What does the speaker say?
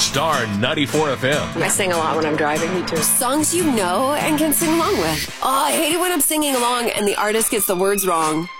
Star 94 FM. I sing a lot when I'm driving. Me too. Songs you know and can sing along with. Oh, I hate it when I'm singing along and the artist gets the words wrong.